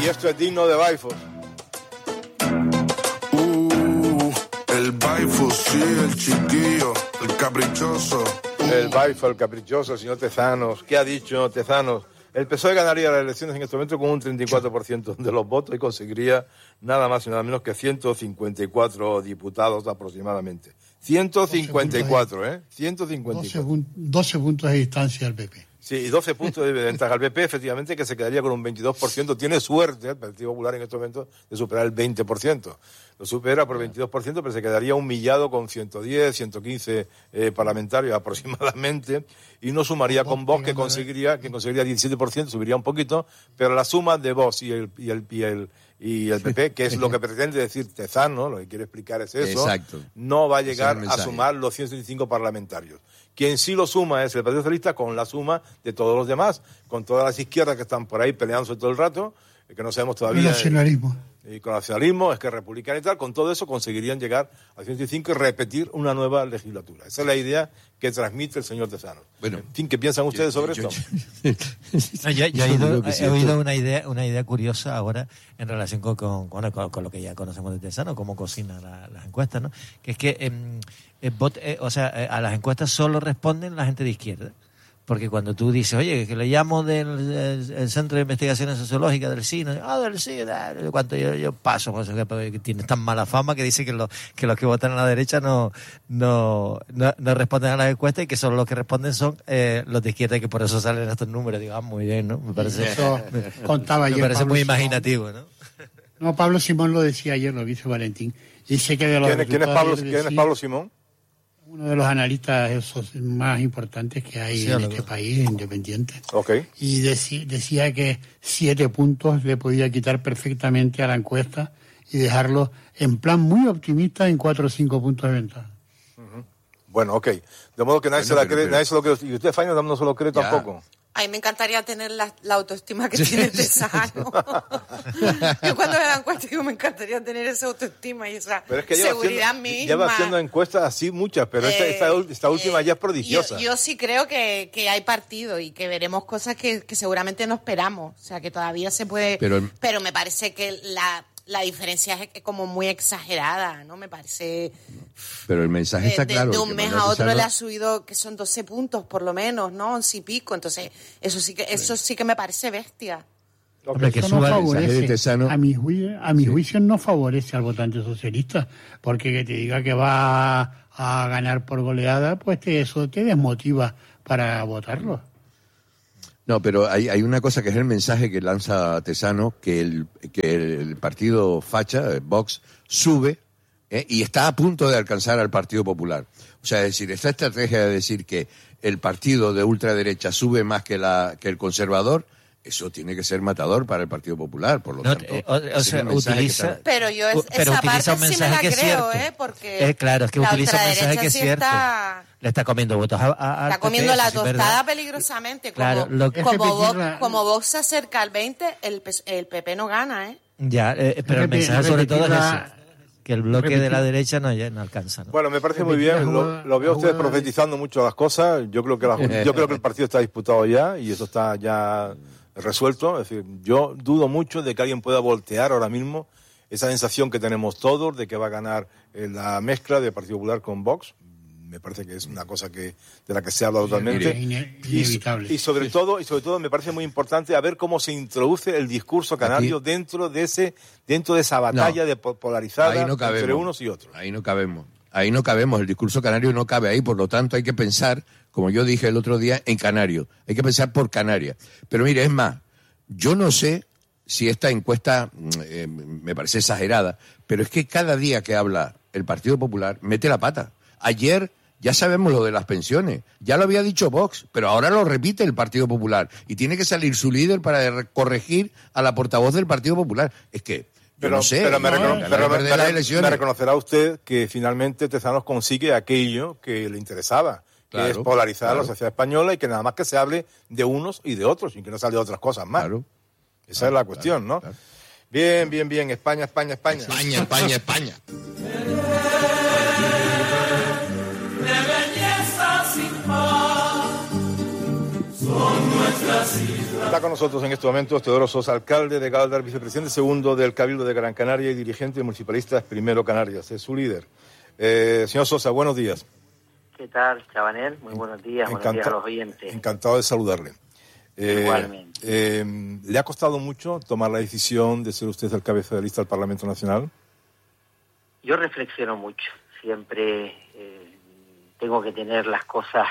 esto es digno de Baifos. El Baifos, sí, el chiquillo, el caprichoso. El Baifos, el caprichoso, el señor Tezanos. ¿Qué ha dicho Tezanos? El PSOE ganaría las elecciones en este momento con un 34% de los votos y conseguiría nada más y nada menos que 154 diputados aproximadamente. 154, ¿eh? 154. 12 puntos de distancia al PP. Sí, y 12 puntos de ventaja al PP, efectivamente, que se quedaría con un 22%. Tiene suerte el Partido Popular en este momento de superar el 20%. Lo supera por 22%, pero se quedaría humillado con 110, 115 parlamentarios aproximadamente, y no sumaría con Vox, que conseguiría 17%, subiría un poquito, pero la suma de Vox y el PP, que es lo que pretende decir Tezano, lo que quiere explicar es eso. Exacto. No va a llegar a sumar los 165 parlamentarios. Quien sí lo suma es el Partido Socialista con la suma de todos los demás, con todas las izquierdas que están por ahí peleándose todo el rato, que no sabemos todavía. El nacionalismo. Y con el nacionalismo, es que republicano y tal, con todo eso conseguirían llegar a 105 y repetir una nueva legislatura. Esa es la idea que transmite el señor Tezanos. Bueno, en fin, ¿qué piensan ustedes sobre esto? Yo he oído una idea curiosa ahora en relación con lo que ya conocemos de Tezanos, cómo cocina las encuestas, ¿no? Que es que a las encuestas solo responden la gente de izquierda. Porque cuando tú dices, oye, que le llamo del Centro de Investigaciones Sociológicas del CINO, del CINO, cuánto yo paso, que tiene tan mala fama que dice que los que votan a la derecha no responden a las encuestas y que solo los que responden son los de izquierda y que por eso salen estos números. Digo, muy bien, ¿no? Me parece, contaba ayer, me parece Pablo muy Simón. Imaginativo, ¿no? No, Pablo Simón lo decía ayer, lo dice Valentín. Dice que de los ¿Quién es Pablo Simón? Uno de los analistas esos más importantes que hay en este país, independiente. Okay. Y decía que 7 puntos le podía quitar perfectamente a la encuesta y dejarlo en plan muy optimista en 4 o 5 puntos de ventaja. Uh-huh. Bueno, ok. De modo que nadie se la cree, nadie se lo cree. Y usted, Faino, no se lo cree tampoco. A mí me encantaría tener la autoestima que tiene Tezanos. Yo cuando me dan cuenta digo, me encantaría tener esa autoestima y esa seguridad misma. Lleva haciendo encuestas así muchas, pero esta última ya es prodigiosa. Yo sí creo que hay partido y que veremos cosas que seguramente no esperamos. O sea, que todavía se puede... Pero me parece que la diferencia es como muy exagerada, ¿no? Me parece... Pero el mensaje está claro. De un mes a otro le ha subido, que son 12 puntos por lo menos, ¿no? 11 y pico. Entonces, eso sí que me parece bestia. Hombre, que no favorece, a mi juicio no favorece al votante socialista, porque que te diga que va a ganar por goleada, pues eso te desmotiva para votarlo. No, pero hay una cosa que es el mensaje que lanza Tezanos, que el partido facha, Vox, sube y está a punto de alcanzar al Partido Popular. O sea, es decir, esta estrategia de decir que el partido de ultraderecha sube más que el conservador, eso tiene que ser matador para el Partido Popular, por lo tanto. Utiliza... Pero yo esa parte sí me la creo, porque claro, es que utiliza un mensaje que es cierto. Le está comiendo votos a está comiendo la tostada peligrosamente. Como Vox se acerca al 20, el PP no gana, ¿eh? Ya, pero el mensaje sobre todo es ese, que el bloque de la derecha no alcanza, ¿no? Bueno, me parece muy bien, lo veo ustedes profetizando mucho las cosas. Yo creo que el partido está disputado ya y eso está ya resuelto. Es decir, yo dudo mucho de que alguien pueda voltear ahora mismo esa sensación que tenemos todos de que va a ganar la mezcla de Partido Popular con Vox. Me parece que es una cosa de la que se habla totalmente. Inevitable. Y sobre todo me parece muy importante a ver cómo se introduce el discurso canario dentro de esa batalla de polarizada entre unos y otros. Ahí no cabemos. El discurso canario no cabe ahí, por lo tanto hay que pensar, como yo dije el otro día, en canario. Hay que pensar por Canarias. Pero mire, es más, yo no sé si esta encuesta me parece exagerada, pero es que cada día que habla el Partido Popular mete la pata. Ayer ya sabemos lo de las pensiones, ya lo había dicho Vox, pero ahora lo repite el Partido Popular y tiene que salir su líder para corregir a la portavoz del Partido Popular. Es que no sé, pero me reconocerá usted que finalmente Tezanos consigue aquello que le interesaba, que es polarizar a la sociedad española y que nada más que se hable de unos y de otros y que no se hable de otras cosas más. Esa es la cuestión, ¿no? Claro. Bien, España. España. De belleza sin par, son Está con nosotros en este momento Teodoro Sosa, alcalde de Galdar, vicepresidente segundo del Cabildo de Gran Canaria y dirigente de Municipalistas Primero Canarias. Es su líder. Señor Sosa, buenos días. ¿Qué tal, Chabanel? Muy buenos días, buenos días a los oyentes. Encantado de saludarle. Igualmente. ¿Le ha costado mucho tomar la decisión de ser usted el cabeza de lista del Parlamento Nacional? Yo reflexiono mucho. Siempre tengo que tener las cosas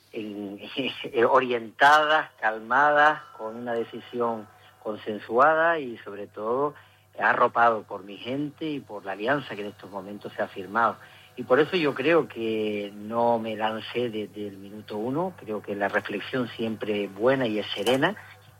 orientadas, calmadas, con una decisión consensuada y sobre todo arropado por mi gente y por la alianza que en estos momentos se ha firmado. Y por eso yo creo que no me lancé desde el minuto uno. Creo que la reflexión siempre es buena y es serena,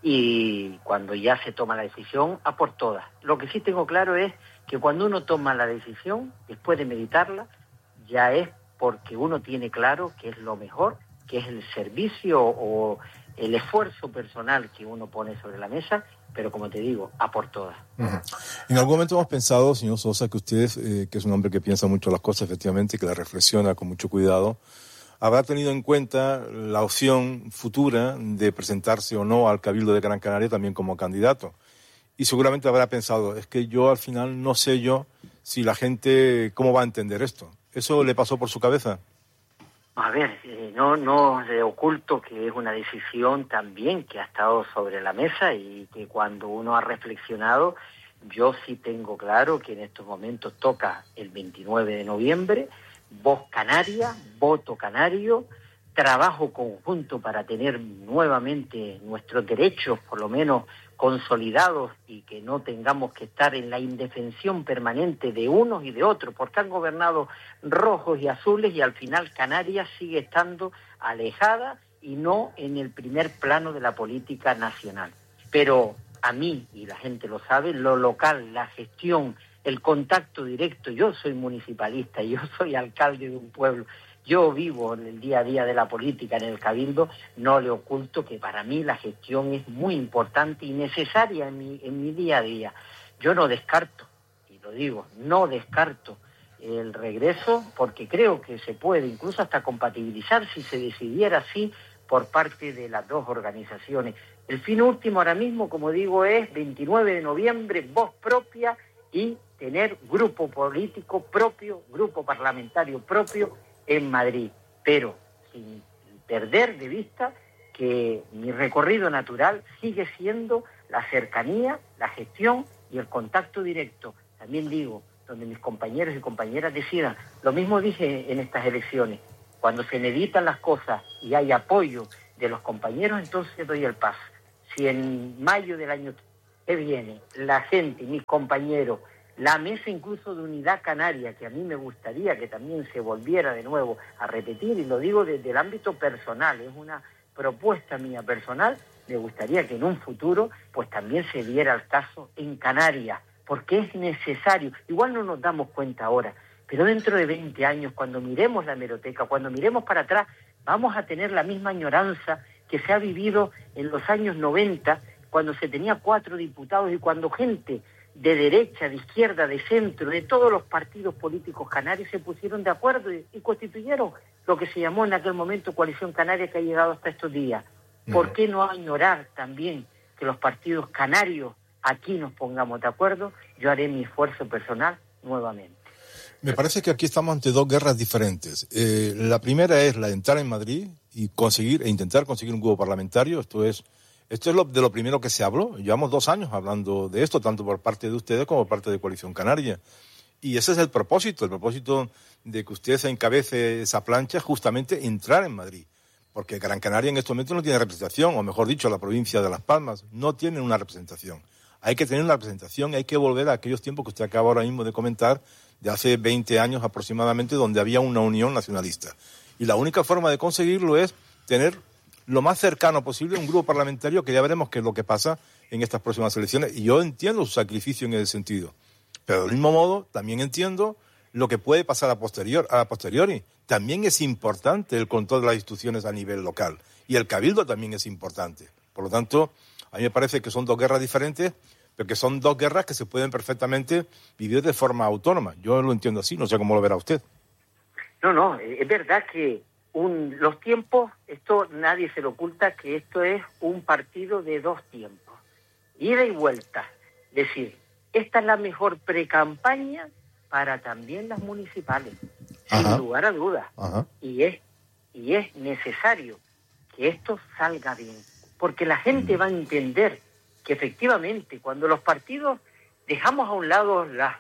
y cuando ya se toma la decisión, a por todas. Lo que sí tengo claro es que cuando uno toma la decisión, después de meditarla, ya es porque uno tiene claro que es lo mejor, que es el servicio o el esfuerzo personal que uno pone sobre la mesa, pero como te digo, a por todas. Uh-huh. En algún momento hemos pensado, señor Sosa, que usted, que es un hombre que piensa mucho las cosas, efectivamente, que las reflexiona con mucho cuidado, habrá tenido en cuenta la opción futura de presentarse o no al Cabildo de Gran Canaria también como candidato. Y seguramente habrá pensado, es que yo al final no sé yo si la gente cómo va a entender esto. ¿Eso le pasó por su cabeza? A ver, no le oculto que es una decisión también que ha estado sobre la mesa y que cuando uno ha reflexionado, yo sí tengo claro que en estos momentos toca el 29 de noviembre, voz canaria, voto canario, trabajo conjunto para tener nuevamente nuestros derechos, por lo menos consolidados, y que no tengamos que estar en la indefensión permanente de unos y de otros, porque han gobernado rojos y azules y al final Canarias sigue estando alejada y no en el primer plano de la política nacional. Pero a mí, y la gente lo sabe, lo local, la gestión, el contacto directo, yo soy municipalista, yo soy alcalde de un pueblo, yo vivo en el día a día de la política en el Cabildo, no le oculto que para mí la gestión es muy importante y necesaria en mi día a día. Yo no descarto, y lo digo, no descarto el regreso, porque creo que se puede incluso hasta compatibilizar si se decidiera así por parte de las dos organizaciones. El fin último ahora mismo, como digo, es 29 de noviembre, voz propia y tener grupo político propio, grupo parlamentario propio en Madrid, pero sin perder de vista que mi recorrido natural sigue siendo la cercanía, la gestión y el contacto directo. También digo, donde mis compañeros y compañeras decidan. Lo mismo dije en estas elecciones, cuando se meditan las cosas y hay apoyo de los compañeros, entonces doy el paso. Si en mayo del año que viene la gente, mis compañeros, la mesa incluso de unidad canaria, que a mí me gustaría que también se volviera de nuevo a repetir, y lo digo desde el ámbito personal, es una propuesta mía personal, me gustaría que en un futuro pues también se diera el caso en Canarias, porque es necesario. Igual no nos damos cuenta ahora, pero dentro de 20 años, cuando miremos la hemeroteca, cuando miremos para atrás, vamos a tener la misma añoranza que se ha vivido en los años 90, cuando se tenía 4 diputados y cuando gente de derecha, de izquierda, de centro, de todos los partidos políticos canarios se pusieron de acuerdo y constituyeron lo que se llamó en aquel momento Coalición Canaria, que ha llegado hasta estos días. ¿Por qué no añorar también que los partidos canarios aquí nos pongamos de acuerdo? Yo haré mi esfuerzo personal nuevamente. Me parece que aquí estamos ante dos guerras diferentes. La primera es la de entrar en Madrid y intentar conseguir un grupo parlamentario. Esto es de lo primero que se habló. Llevamos 2 años hablando de esto, tanto por parte de ustedes como por parte de Coalición Canaria. Y ese es el propósito de que usted se encabece esa plancha, justamente entrar en Madrid. Porque Gran Canaria en este momento no tiene representación, o mejor dicho, la provincia de Las Palmas no tiene una representación. Hay que tener una representación, hay que volver a aquellos tiempos que usted acaba ahora mismo de comentar, de hace 20 años aproximadamente, donde había una unión nacionalista. Y la única forma de conseguirlo es tener lo más cercano posible un grupo parlamentario, que ya veremos qué es lo que pasa en estas próximas elecciones. Y yo entiendo su sacrificio en ese sentido. Pero del mismo modo, también entiendo lo que puede pasar a posteriori. También es importante el control de las instituciones a nivel local. Y el cabildo también es importante. Por lo tanto, a mí me parece que son 2 guerras diferentes, pero que son 2 guerras que se pueden perfectamente vivir de forma autónoma. Yo lo entiendo así, no sé cómo lo verá usted. No, es verdad que los tiempos, esto nadie se lo oculta, que esto es un partido de 2 tiempos, ida y vuelta. Es decir, esta es la mejor precampaña para también las municipales, sin lugar a dudas. Y es necesario que esto salga bien, porque la gente va a entender que efectivamente cuando los partidos dejamos a un lado las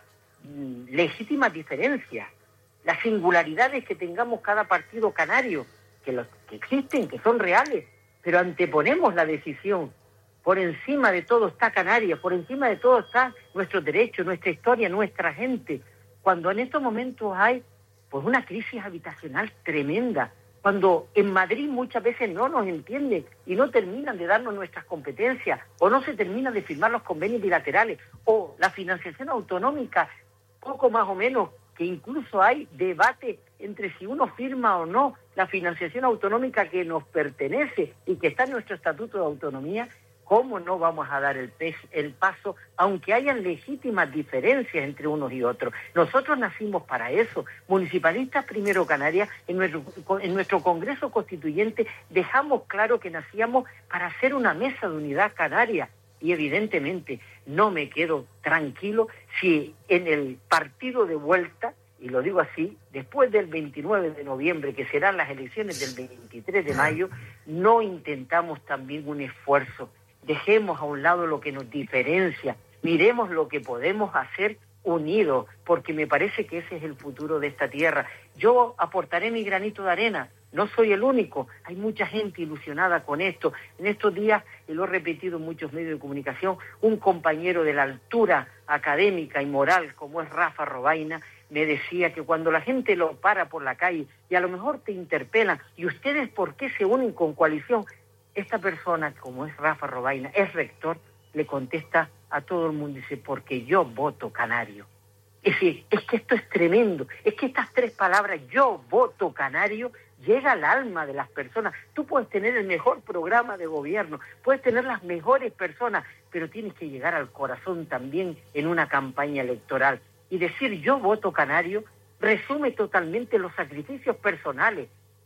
legítimas diferencias, las singularidades que tengamos cada partido canario, que existen, que son reales, pero anteponemos la decisión. Por encima de todo está Canarias, por encima de todo está nuestro derecho, nuestra historia, nuestra gente. Cuando en estos momentos hay pues una crisis habitacional tremenda, cuando en Madrid muchas veces no nos entienden y no terminan de darnos nuestras competencias, o no se terminan de firmar los convenios bilaterales, o la financiación autonómica, poco más o menos, que incluso hay debate entre si uno firma o no la financiación autonómica que nos pertenece y que está en nuestro Estatuto de Autonomía. ¿Cómo no vamos a dar el paso, aunque hayan legítimas diferencias entre unos y otros? Nosotros nacimos para eso. Municipalistas Primero Canarias, en nuestro Congreso Constituyente, dejamos claro que nacíamos para hacer una mesa de unidad canaria. Y evidentemente no me quedo tranquilo si en el partido de vuelta, y lo digo así, después del 29 de noviembre, que serán las elecciones del 23 de mayo, no intentamos también un esfuerzo. Dejemos a un lado lo que nos diferencia, miremos lo que podemos hacer unidos, porque me parece que ese es el futuro de esta tierra. Yo aportaré mi granito de arena, no soy el único, hay mucha gente ilusionada con esto. En estos días, y lo he repetido en muchos medios de comunicación, un compañero de la altura académica y moral como es Rafa Robaina, me decía que cuando la gente lo para por la calle y a lo mejor te interpelan, ¿y ustedes por qué se unen con coalición? Esta persona, como es Rafa Robaina, es rector, le contesta a todo el mundo, dice, porque yo voto canario. Es decir, es que esto es tremendo, es que estas 3 palabras, yo voto canario, llega al alma de las personas. Tú puedes tener el mejor programa de gobierno, puedes tener las mejores personas, pero tienes que llegar al corazón también en una campaña electoral. Y decir yo voto canario resume totalmente los sacrificios personales,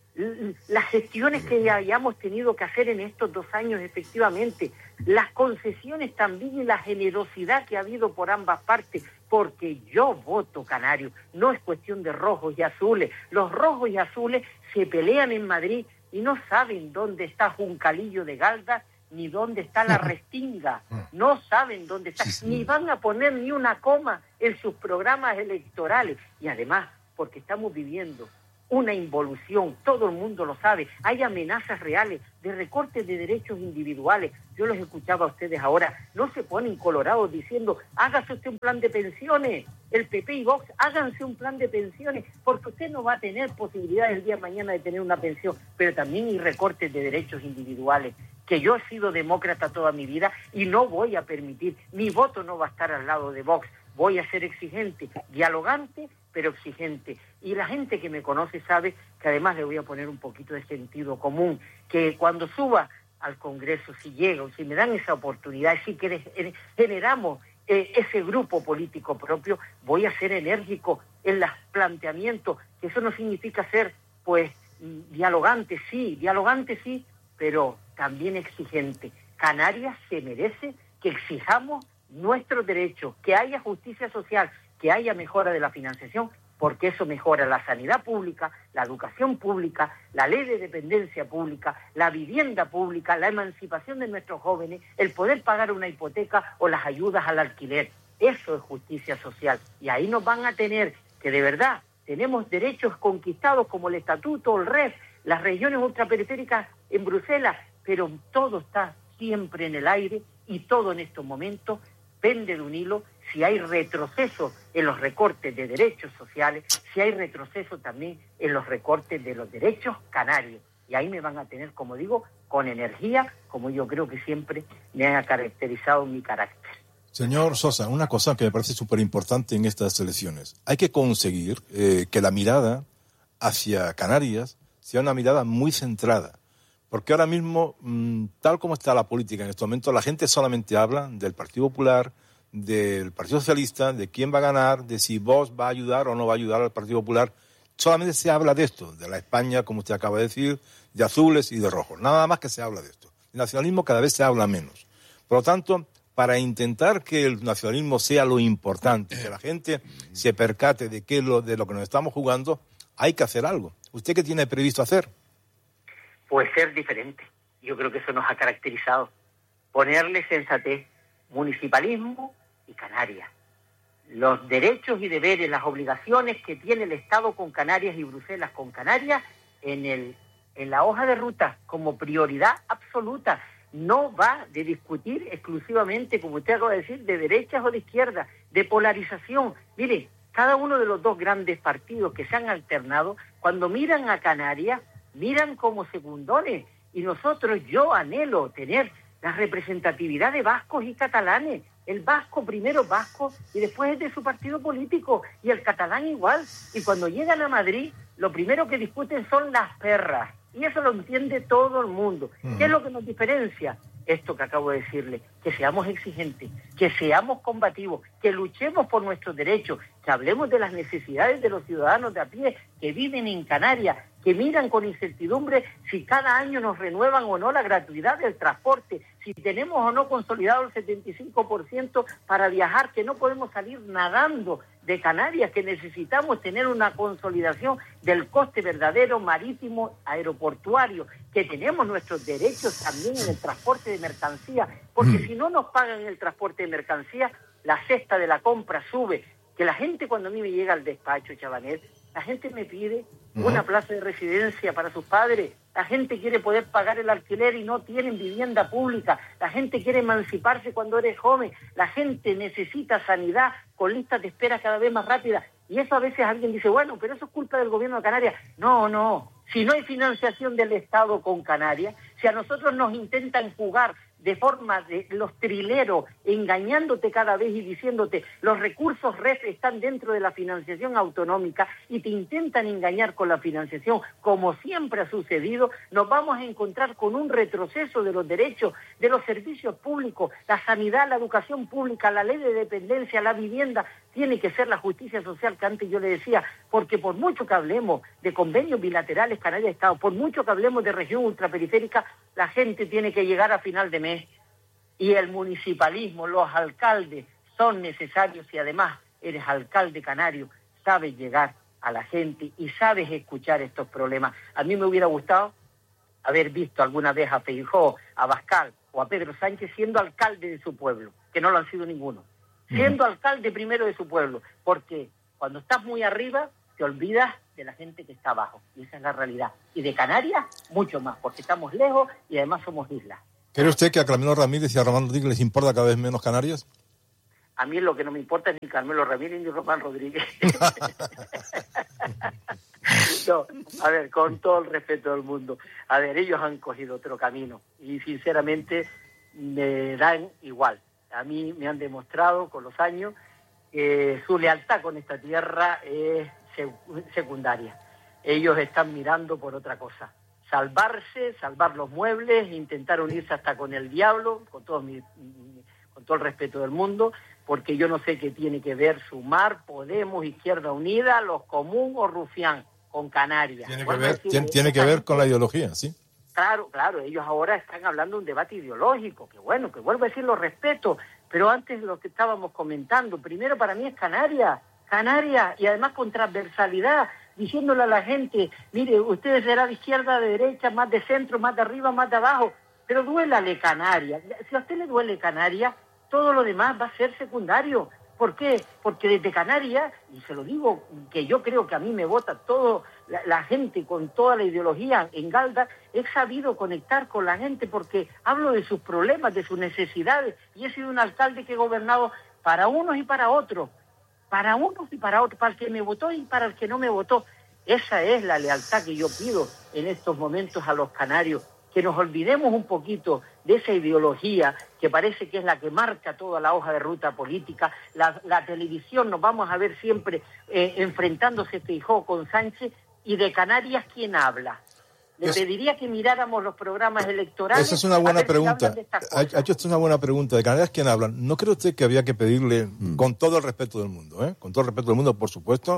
las gestiones que hayamos tenido que hacer en estos 2 años, efectivamente, las concesiones también y la generosidad que ha habido por ambas partes, porque yo voto canario. No es cuestión de rojos y azules. Los rojos y azules se pelean en Madrid y no saben dónde está Juncalillo de Galda ni dónde está la Restinga. No saben dónde está, ni van a poner ni una coma en sus programas electorales. Y además, porque estamos viviendo una involución, todo el mundo lo sabe, hay amenazas reales de recortes de derechos individuales. Yo los escuchaba a ustedes ahora, no se ponen colorados diciendo, hágase usted un plan de pensiones, el PP y Vox, háganse un plan de pensiones, porque usted no va a tener posibilidades el día de mañana de tener una pensión, pero también hay recortes de derechos individuales, que yo he sido demócrata toda mi vida y no voy a permitir, mi voto no va a estar al lado de Vox, voy a ser exigente, dialogante, pero exigente. Y la gente que me conoce sabe que además le voy a poner un poquito de sentido común, que cuando suba al Congreso, si llego, si me dan esa oportunidad, si que generamos ese grupo político propio, voy a ser enérgico en los planteamientos, que eso no significa ser, pues, dialogante sí, pero también exigente. Canarias se merece que exijamos nuestros derechos, que haya justicia social, que haya mejora de la financiación, porque eso mejora la sanidad pública, la educación pública, la ley de dependencia pública, la vivienda pública, la emancipación de nuestros jóvenes, el poder pagar una hipoteca o las ayudas al alquiler. Eso es justicia social. Y ahí nos van a tener que de verdad tenemos derechos conquistados como el Estatuto, el REF, las regiones ultraperiféricas en Bruselas, pero todo está siempre en el aire y todo en estos momentos pende de un hilo. Si hay retroceso en los recortes de derechos sociales, si hay retroceso también en los recortes de los derechos canarios. Y ahí me van a tener, como digo, con energía, como yo creo que siempre me ha caracterizado mi carácter. Señor Sosa, una cosa que me parece súper importante en estas elecciones. Hay que conseguir que la mirada hacia Canarias sea una mirada muy centrada. Porque ahora mismo, tal como está la política en este momento, la gente solamente habla del Partido Popular, del Partido Socialista, de quién va a ganar, de si Vox va a ayudar o no va a ayudar al Partido Popular. solamente se habla de esto, de la España, como usted acaba de decir, de azules y de rojos. Nada más que se habla de esto. El nacionalismo cada vez se habla menos. Por lo tanto, para intentar que el nacionalismo sea lo importante, que la gente se percate de de lo que nos estamos jugando, hay que hacer algo. ¿Usted qué tiene previsto hacer? Pues ser diferente. Yo creo que eso nos ha caracterizado. Ponerle sensatez, municipalismo y Canarias. Los derechos y deberes, las obligaciones que tiene el Estado con Canarias y Bruselas con Canarias en la hoja de ruta como prioridad absoluta. No va de discutir exclusivamente, como usted acaba de decir, de derechas o de izquierdas, de polarización. Mire, cada uno de los dos grandes partidos que se han alternado, cuando miran a Canarias, miran como secundones. Y yo anhelo tener la representatividad de vascos y catalanes. El vasco primero vasco y después es de su partido político, y el catalán igual. Y cuando llegan a Madrid, lo primero que discuten son las perras. Y eso lo entiende todo el mundo. ¿Qué es lo que nos diferencia? Esto que acabo de decirle, que seamos exigentes, que seamos combativos, que luchemos por nuestros derechos, que hablemos de las necesidades de los ciudadanos de a pie que viven en Canarias, que miran con incertidumbre si cada año nos renuevan o no la gratuidad del transporte, si tenemos o no consolidado el 75% para viajar, que no podemos salir nadando de Canarias, que necesitamos tener una consolidación del coste verdadero marítimo aeroportuario, que tenemos nuestros derechos también en el transporte de mercancías, porque si no nos pagan el transporte de mercancías, la cesta de la compra sube. Que la gente, cuando a mí me llega al despacho, Chabanet, la gente me pide una plaza de residencia para sus padres, la gente quiere poder pagar el alquiler y no tienen vivienda pública, la gente quiere emanciparse cuando eres joven, la gente necesita sanidad con listas de espera cada vez más rápidas. Y eso a veces alguien dice, bueno, pero eso es culpa del gobierno de Canarias. No, si no hay financiación del Estado con Canarias, si a nosotros nos intentan jugar de forma de los trileros, engañándote cada vez y diciéndote los recursos REF están dentro de la financiación autonómica y te intentan engañar con la financiación, como siempre ha sucedido, nos vamos a encontrar con un retroceso de los derechos, de los servicios públicos, la sanidad, la educación pública, la ley de dependencia, la vivienda. Tiene que ser la justicia social que antes yo le decía, porque por mucho que hablemos de convenios bilaterales Canarias-Estado, por mucho que hablemos de región ultraperiférica, la gente tiene que llegar a final de mes. Y el municipalismo, los alcaldes son necesarios, y además eres alcalde canario, sabes llegar a la gente y sabes escuchar estos problemas. A mí me hubiera gustado haber visto alguna vez a Feijóo, a Abascal o a Pedro Sánchez siendo alcalde de su pueblo, que no lo han sido ninguno. Siendo alcalde primero de su pueblo, porque cuando estás muy arriba te olvidas de la gente que está abajo, y esa es la realidad. Y de Canarias, mucho más, porque estamos lejos y además somos islas. ¿Cree usted que a Carmelo Ramírez y a Román Rodríguez les importa cada vez menos Canarias? A mí lo que no me importa es ni Carmelo Ramírez ni Román Rodríguez. No, a ver, con todo el respeto del mundo. A ver, ellos han cogido otro camino y sinceramente me dan igual. A mí me han demostrado con los años que su lealtad con esta tierra es secundaria. Ellos están mirando por otra cosa. Salvar los muebles, intentar unirse hasta con el diablo, con todo el respeto del mundo, porque yo no sé qué tiene que ver Sumar, Podemos, Izquierda Unida, Los Común o Rufián con Canarias. Tiene que ver con la ideología, ¿sí? Claro, ellos ahora están hablando de un debate ideológico, que bueno, que vuelvo a decir, lo respeto, pero antes lo que estábamos comentando, primero para mí es Canarias, y además con transversalidad, diciéndole a la gente, mire, usted será de izquierda, de derecha, más de centro, más de arriba, más de abajo, pero duélale Canarias. Si a usted le duele Canarias, todo lo demás va a ser secundario. ¿Por qué? Porque desde Canarias, y se lo digo, que yo creo que a mí me vota toda la gente con toda la ideología en Galda, he sabido conectar con la gente porque hablo de sus problemas, de sus necesidades, y he sido un alcalde que he gobernado para unos y para otros, para el que me votó y para el que no me votó. Esa es la lealtad que yo pido en estos momentos a los canarios, que nos olvidemos un poquito de esa ideología que parece que es la que marca toda la hoja de ruta política. La televisión nos vamos a ver siempre enfrentándose Feijóo con Sánchez, y de Canarias, ¿quién habla? Le pediría que miráramos los programas electorales. Esa es una buena pregunta. Ha hecho usted una buena pregunta. ¿De Canarias quién hablan? ¿No cree usted que había que pedirle, con todo el respeto del mundo, con todo el respeto del mundo, por supuesto,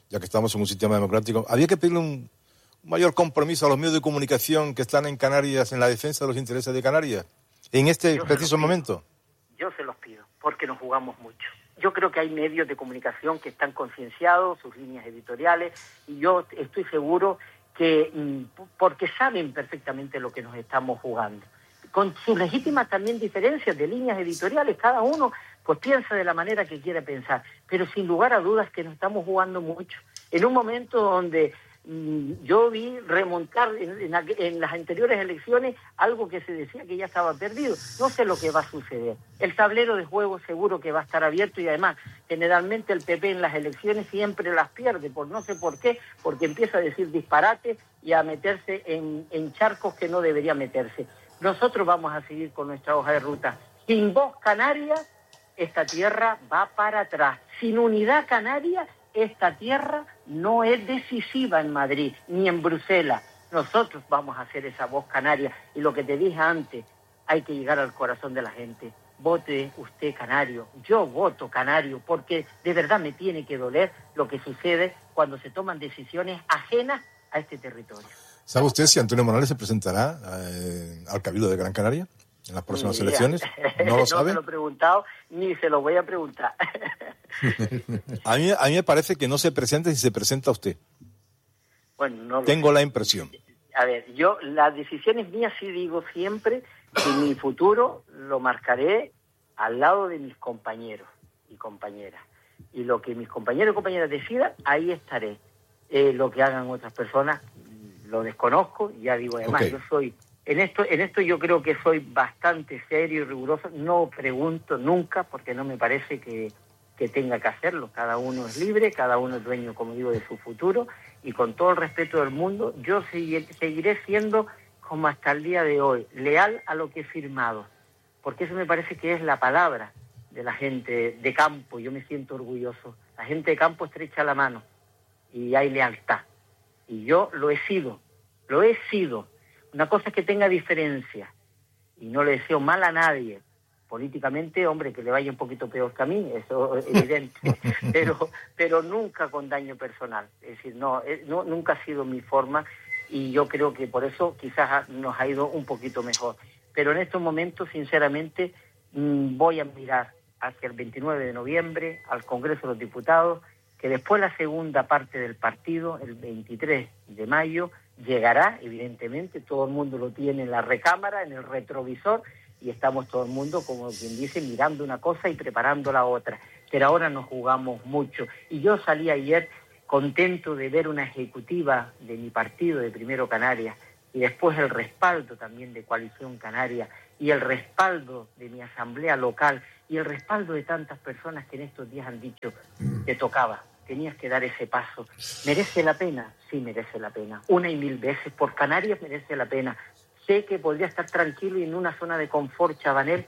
ya que estamos en un sistema democrático, había que pedirle un mayor compromiso a los medios de comunicación que están en Canarias en la defensa de los intereses de Canarias, en este preciso momento. Yo se los pido, porque nos jugamos mucho. Yo creo que hay medios de comunicación que están concienciados, sus líneas editoriales, y yo estoy seguro que, porque saben perfectamente lo que nos estamos jugando, con sus legítimas también diferencias de líneas editoriales, cada uno pues piensa de la manera que quiere pensar, pero sin lugar a dudas que nos estamos jugando mucho. En un momento donde yo vi remontar en las anteriores elecciones algo que se decía que ya estaba perdido. No sé lo que va a suceder. El tablero de juego seguro que va a estar abierto y además generalmente el PP en las elecciones siempre las pierde, por no sé por qué, porque empieza a decir disparates y a meterse en charcos que no debería meterse. Nosotros vamos a seguir con nuestra hoja de ruta. Sin voz canaria, esta tierra va para atrás. Sin unidad canaria, esta tierra no es decisiva en Madrid ni en Bruselas. Nosotros vamos a hacer esa voz canaria. Y lo que te dije antes, hay que llegar al corazón de la gente. Vote usted canario. Yo voto canario porque de verdad me tiene que doler lo que sucede cuando se toman decisiones ajenas a este territorio. ¿Sabe usted si Antonio Morales se presentará al Cabildo de Gran Canaria en las próximas elecciones? ¿No lo sabe? No se lo he preguntado ni se lo voy a preguntar. A mí me parece que no se presenta si se presenta usted. Bueno, no tengo la impresión. A ver, yo las decisiones mías sí digo siempre que mi futuro lo marcaré al lado de mis compañeros y compañeras. Y lo que mis compañeros y compañeras decidan, ahí estaré. Lo que hagan otras personas lo desconozco, ya digo, además yo soy... En esto yo creo que soy bastante serio y riguroso, no pregunto nunca porque no me parece que tenga que hacerlo. Cada uno es libre, cada uno es dueño, como digo, de su futuro, y con todo el respeto del mundo, yo seguiré siendo, como hasta el día de hoy, leal a lo que he firmado, porque eso me parece que es la palabra de la gente de campo. Yo me siento orgulloso. La gente de campo estrecha la mano y hay lealtad, y yo lo he sido. Una cosa es que tenga diferencia, y no le deseo mal a nadie. Políticamente, hombre, que le vaya un poquito peor que a mí, eso es evidente, pero nunca con daño personal. Es decir, no, nunca ha sido mi forma, y yo creo que por eso quizás nos ha ido un poquito mejor. Pero en estos momentos, sinceramente, voy a mirar hacia el 29 de noviembre al Congreso de los Diputados, que después la segunda parte del partido, el 23 de mayo, llegará, evidentemente, todo el mundo lo tiene en la recámara, en el retrovisor, y estamos todo el mundo, como quien dice, mirando una cosa y preparando la otra. Pero ahora nos jugamos mucho. Y yo salí ayer contento de ver una ejecutiva de mi partido, de Primero Canarias, y después el respaldo también de Coalición Canaria, y el respaldo de mi asamblea local, y el respaldo de tantas personas que en estos días han dicho que tocaba. Tenías que dar ese paso. ¿Merece la pena? Sí, merece la pena. 1 y 1000 veces. Por Canarias merece la pena. Sé que podría estar tranquilo y en una zona de confort, Chabanel,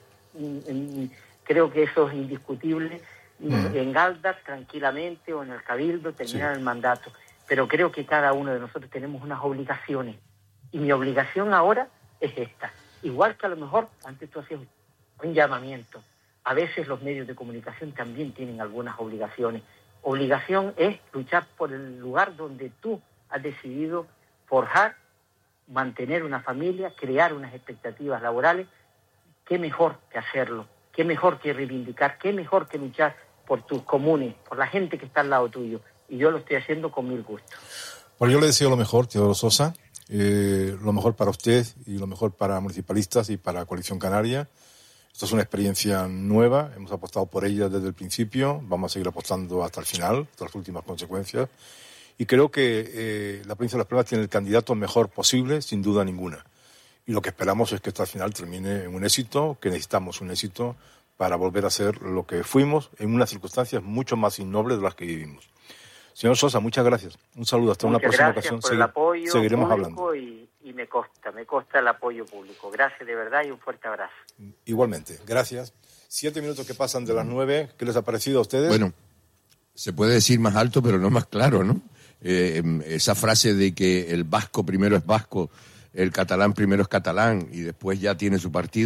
creo que eso es indiscutible. En Galdar, tranquilamente, o en el Cabildo, terminar el mandato. Pero creo que cada uno de nosotros tenemos unas obligaciones. Y mi obligación ahora es esta. Igual que a lo mejor, antes tú hacías un llamamiento. A veces los medios de comunicación también tienen algunas obligaciones. Obligación es luchar por el lugar donde tú has decidido forjar, mantener una familia, crear unas expectativas laborales. Qué mejor que hacerlo, qué mejor que reivindicar, qué mejor que luchar por tus comunes, por la gente que está al lado tuyo. Y yo lo estoy haciendo con 1000 gustos. Bueno, yo le deseo lo mejor, Teodoro Sosa, lo mejor para usted y lo mejor para municipalistas y para Coalición Canaria. Esto es una experiencia nueva, hemos apostado por ella desde el principio, vamos a seguir apostando hasta el final, hasta las últimas consecuencias. Y creo que la provincia de Las Palmas tiene el candidato mejor posible, sin duda ninguna. Y lo que esperamos es que esto al final termine en un éxito, que necesitamos un éxito para volver a ser lo que fuimos en unas circunstancias mucho más innobles de las que vivimos. Señor Sosa, muchas gracias. Un saludo, hasta una próxima ocasión. Por el apoyo seguiremos hablando. Y me consta el apoyo público. Gracias de verdad y un fuerte abrazo. Igualmente, gracias. 7 minutos que pasan de las 9. ¿Qué les ha parecido a ustedes? Bueno, se puede decir más alto, pero no más claro, ¿no? Esa frase de que el vasco primero es vasco, el catalán primero es catalán y después ya tiene su partido,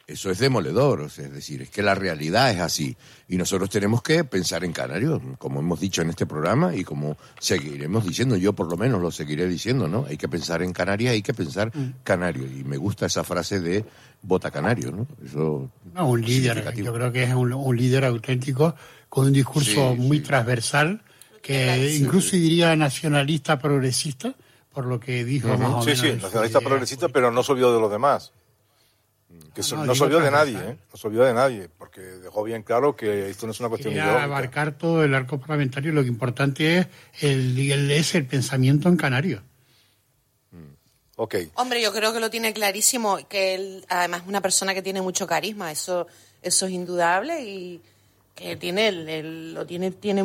eso es demoledor, o sea, es decir, es que la realidad es así y nosotros tenemos que pensar en canarios, como hemos dicho en este programa y como seguiremos diciendo, yo por lo menos lo seguiré diciendo, ¿no? Hay que pensar en Canarias, hay que pensar canario, y me gusta esa frase de vota canario, ¿no? Eso no, un líder, yo creo que es un líder auténtico con un discurso muy transversal, que incluso diría nacionalista progresista, por lo que dijo más o menos. Sí, nacionalista progresista, pero no se olvidó de los demás. Que no se olvidó de nadie, no se olvidó de nadie, porque dejó bien claro que esto no es una cuestión ideológica. Abarcar todo el arco parlamentario, lo que importante es el pensamiento en canario. Okay. Hombre, yo creo que lo tiene clarísimo, que él además es una persona que tiene mucho carisma, eso es indudable, y que lo tiene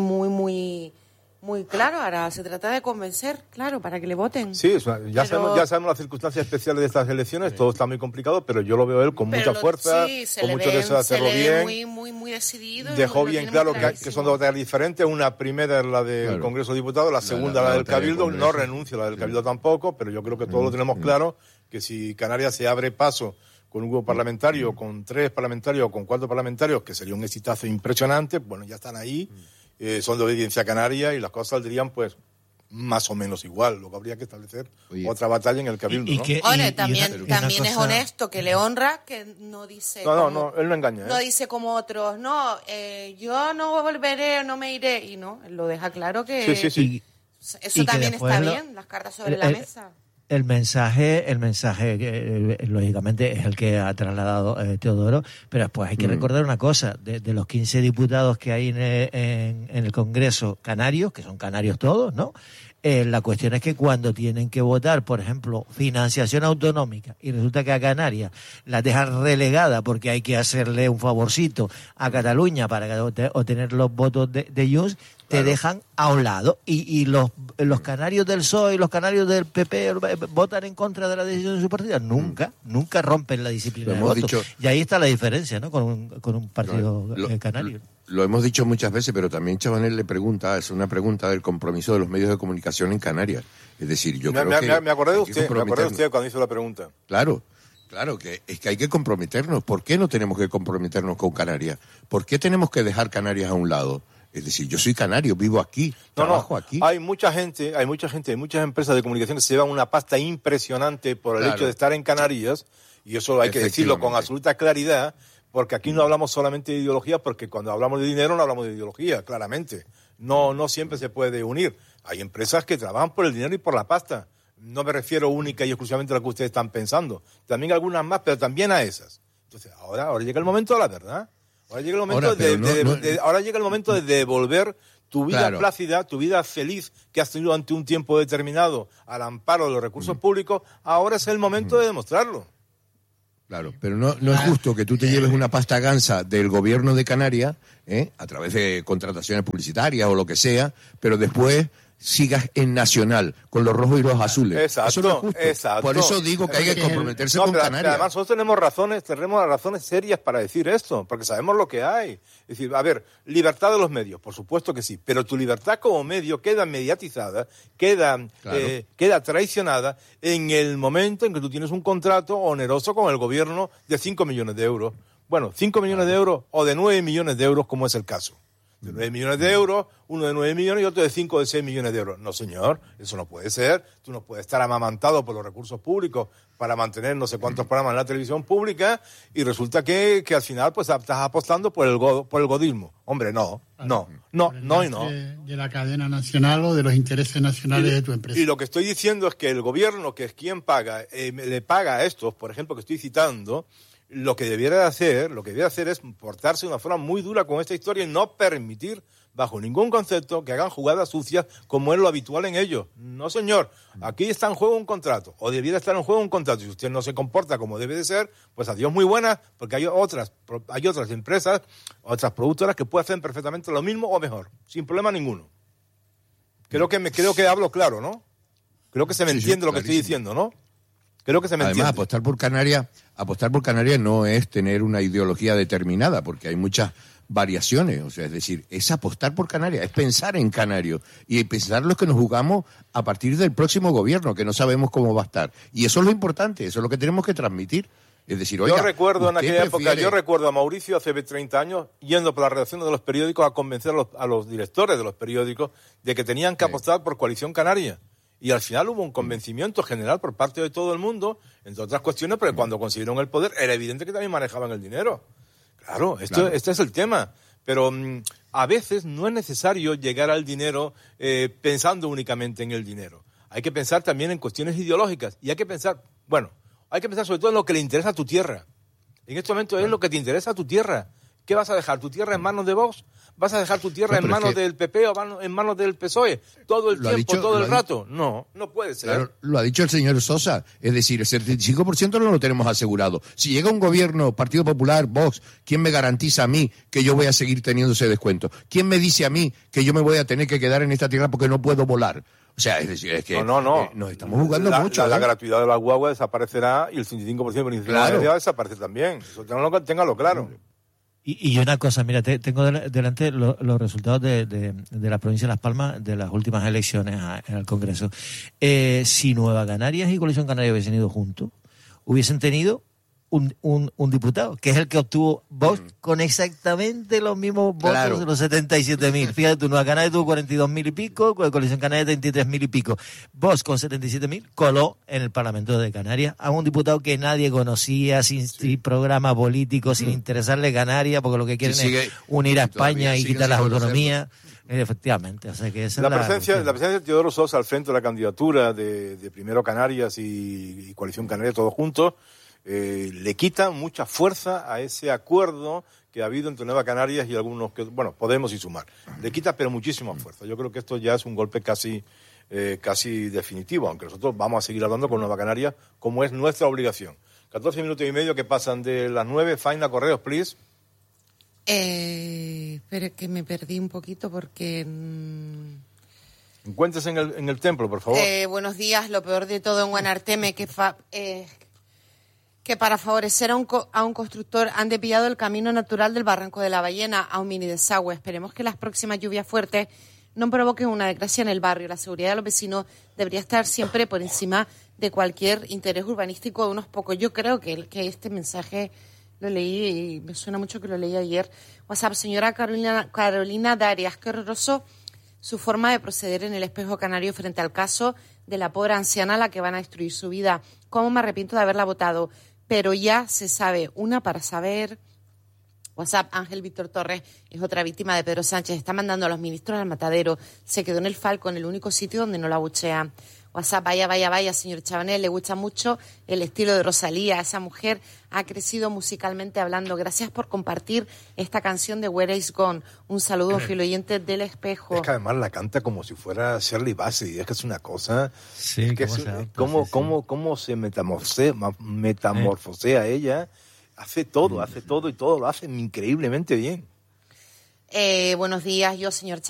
muy claro. Ahora se trata de convencer, claro, para que le voten. Sí, ya sabemos las circunstancias especiales de estas elecciones, todo está muy complicado, pero yo lo veo él con mucha fuerza, con mucho deseo de hacerlo bien. Muy decidido. Dejó bien claro que son dos batallas diferentes, una primera es la del Congreso de Diputados, la segunda la del Cabildo, no renuncia a la del Cabildo tampoco, pero yo creo que todos lo tenemos claro, que si Canarias se abre paso con un grupo parlamentario, con 3 parlamentarios o con 4 parlamentarios, que sería un exitazo impresionante, bueno, ya están ahí. Son de obediencia canaria y las cosas saldrían pues más o menos igual. Luego habría que establecer otra batalla en el Cabildo, ¿no? Ahora, también es honesto, que le honra, que no dice... No, él no engaña. No dice como otros, yo no volveré, no me iré, y no, él lo deja claro que... Sí. Eso también está bien, las cartas sobre la mesa. El mensaje lógicamente es el que ha trasladado Teodoro, pero después hay que recordar una cosa, de los 15 diputados que hay en el Congreso canarios, que son canarios todos, ¿no? La cuestión es que cuando tienen que votar, por ejemplo, financiación autonómica, y resulta que a Canarias la dejan relegada porque hay que hacerle un favorcito a Cataluña para obtener los votos de Junts, te dejan a un lado, y los canarios del PSOE y los canarios del PP votan en contra de la decisión de su partido. Nunca rompen la disciplina de voto. Y ahí está la diferencia, ¿no? Con un partido canario. Lo hemos dicho muchas veces, pero también Chabanel le pregunta, es una pregunta del compromiso de los medios de comunicación en Canarias. Es decir, yo creo que... Me acordé de usted cuando hizo la pregunta. Claro, que es que hay que comprometernos. ¿Por qué no tenemos que comprometernos con Canarias? ¿Por qué tenemos que dejar Canarias a un lado? Es decir, yo soy canario, vivo aquí, trabajo aquí. Hay mucha gente, hay muchas empresas de comunicación que se llevan una pasta impresionante por el hecho de estar en Canarias, y eso hay que decirlo con absoluta claridad, porque aquí no hablamos solamente de ideología, porque cuando hablamos de dinero no hablamos de ideología, claramente. No siempre se puede unir. Hay empresas que trabajan por el dinero y por la pasta. No me refiero única y exclusivamente a lo que ustedes están pensando. También algunas más, pero también a esas. Entonces, ahora llega el momento de la verdad. Ahora llega el momento de devolver tu vida plácida, tu vida feliz que has tenido ante un tiempo determinado al amparo de los recursos públicos. Ahora es el momento de demostrarlo. Claro, pero no es justo que tú te lleves una pasta gansa del gobierno de Canarias, a través de contrataciones publicitarias o lo que sea, pero después sigas en Nacional, con los rojos y los azules. Exacto, eso no es justo. Exacto. Por eso digo que hay que comprometerse con Canarias. Además, nosotros tenemos razones serias para decir esto, porque sabemos lo que hay. Es decir, a ver, libertad de los medios, por supuesto que sí, pero tu libertad como medio queda mediatizada, queda traicionada en el momento en que tú tienes un contrato oneroso con el gobierno de 5 millones de euros. Bueno, 5 millones de euros o de 9 millones de euros, como es el caso. De 9 millones de euros, uno de 9 millones y otro de 5 o de 6 millones de euros. No, señor, eso no puede ser. Tú no puedes estar amamantado por los recursos públicos para mantener no sé cuántos programas en la televisión pública y resulta que al final pues estás apostando por el godismo. Hombre, no. De la cadena nacional o de los intereses nacionales de tu empresa. Y lo que estoy diciendo es que el gobierno, que es quien paga, le paga a estos, por ejemplo, que estoy citando, lo que debiera hacer es portarse de una forma muy dura con esta historia y no permitir, bajo ningún concepto, que hagan jugadas sucias como es lo habitual en ellos. No, señor. Aquí está en juego un contrato, o debiera estar en juego un contrato. Si usted no se comporta como debe de ser, pues adiós muy buenas, porque hay otras empresas, otras productoras que pueden hacer perfectamente lo mismo o mejor, sin problema ninguno. Creo que hablo claro, ¿no? Creo que se me entiende lo que estoy diciendo, ¿no? Creo que se me entiende. Además, apostar por Canarias no es tener una ideología determinada, porque hay muchas variaciones. O sea, es decir, es apostar por Canarias, es pensar en Canarios y pensar lo que nos jugamos a partir del próximo gobierno, que no sabemos cómo va a estar. Y eso es lo importante, eso es lo que tenemos que transmitir. Es decir, oiga, yo recuerdo en aquella época, yo recuerdo a Mauricio hace 30 años yendo por la redacción de los periódicos a convencer a los directores de los periódicos de que tenían que apostar por Coalición Canaria. Y al final hubo un convencimiento general por parte de todo el mundo, entre otras cuestiones, porque cuando consiguieron el poder era evidente que también manejaban el dinero. Claro, este es el tema. Pero a veces no es necesario llegar al dinero pensando únicamente en el dinero. Hay que pensar también en cuestiones ideológicas y hay que pensar sobre todo en lo que le interesa a tu tierra. En este momento es lo que te interesa a tu tierra. ¿Qué vas a dejar? ¿Tu tierra en manos de Vox? ¿Vas a dejar tu tierra en manos del PP o en manos del PSOE? ¿Todo el tiempo, todo el rato? No puede ser. Claro, lo ha dicho el señor Sosa. Es decir, el 75% no lo tenemos asegurado. Si llega un gobierno, Partido Popular, Vox, ¿quién me garantiza a mí que yo voy a seguir teniendo ese descuento? ¿Quién me dice a mí que yo me voy a tener que quedar en esta tierra porque no puedo volar? O sea, es decir, es que nos estamos jugando mucho. La gratuidad de la guagua desaparecerá y el 55% de beneficiarios va a desaparecer también. Eso téngalo claro. Y una cosa, mira, tengo delante los resultados de la provincia de Las Palmas de las últimas elecciones al Congreso. Si Nueva Canarias y Coalición Canaria hubiesen ido juntos, hubiesen tenido un diputado, que es el que obtuvo Vox con exactamente los mismos votos de los 77.000. Fíjate tú, Nueva Canaria tuvo 42.000 y pico, Coalición Canaria 33.000 y pico. Vox con 77.000 coló en el Parlamento de Canarias a un diputado que nadie conocía, sin programa político, sin interesarle Canarias, porque lo que quieren es unir a España y quitar las autonomías. Efectivamente, o sea que esa la presencia de Teodoro Sosa al frente de la candidatura de Primero Canarias y Coalición Canaria todos juntos le quita mucha fuerza a ese acuerdo que ha habido entre Nueva Canarias y algunos Podemos y Sumar. Le quita pero muchísima fuerza. Yo creo que esto ya es un golpe casi definitivo, aunque nosotros vamos a seguir hablando con Nueva Canarias como es nuestra obligación. 14 minutos y medio que pasan de las 9. Faina Correos, please. Pero que me perdí un poquito porque... Encuentres en el templo, por favor. Buenos días. Lo peor de todo en Guanarteme, que para favorecer a un constructor han desviado el camino natural del Barranco de la Ballena a un mini desagüe. Esperemos que las próximas lluvias fuertes no provoquen una desgracia en el barrio. La seguridad de los vecinos debería estar siempre por encima de cualquier interés urbanístico de unos pocos. Yo creo que este mensaje lo leí y me suena mucho que lo leí ayer. WhatsApp, señora Carolina Darias, qué horroroso su forma de proceder en el Espejo Canario frente al caso de la pobre anciana a la que van a destruir su vida. Cómo me arrepiento de haberla votado. Pero ya se sabe, una para saber. WhatsApp, Ángel Víctor Torres es otra víctima de Pedro Sánchez. Está mandando a los ministros al matadero. Se quedó en el Falcon, el único sitio donde no la abuchean. WhatsApp, vaya, señor Chabanel, le gusta mucho el estilo de Rosalía. Esa mujer ha crecido musicalmente hablando. Gracias por compartir esta canción de Where Is Gone. Un saludo, filoyente del Espejo. Es que además la canta como si fuera Shirley Bassey. Es que es una cosa... Sí, es que cómo se metamorfosea ella. Hace todo y todo lo hace increíblemente bien. Buenos días, yo, señor Chabanel.